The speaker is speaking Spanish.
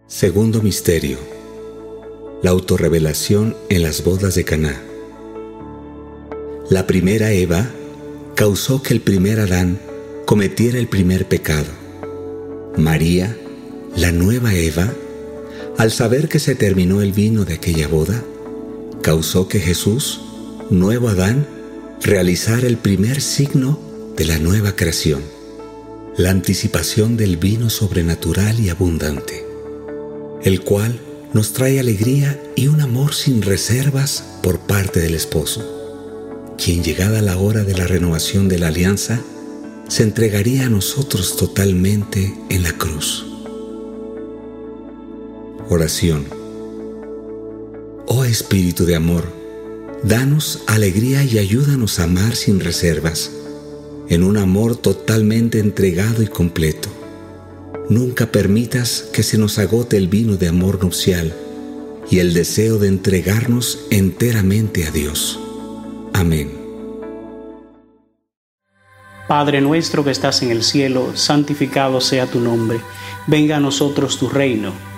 Segundo misterio: la autorrevelación en las bodas de Caná. La primera Eva causó que el primer Adán cometiera el primer pecado. María, la nueva Eva, al saber que se terminó el vino de aquella boda, causó que Jesús, nuevo Adán, realizara el primer signo de la nueva creación, la anticipación del vino sobrenatural y abundante, el cual nos trae alegría y un amor sin reservas por parte del esposo, quien, llegada la hora de la renovación de la alianza, se entregaría a nosotros totalmente en la cruz. Oración. Oh Espíritu de amor, danos alegría y ayúdanos a amar sin reservas, en un amor totalmente entregado y completo. Nunca permitas que se nos agote el vino de amor nupcial y el deseo de entregarnos enteramente a Dios. Amén. Padre nuestro que estás en el cielo, santificado sea tu nombre. Venga a nosotros tu reino.